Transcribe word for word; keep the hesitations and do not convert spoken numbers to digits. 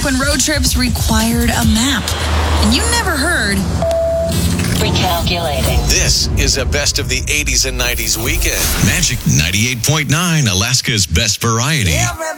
back when road trips required a map. And you never heard... Recalculating. This is a best of the eighties and nineties weekend. Magic ninety-eight point nine, Alaska's best variety.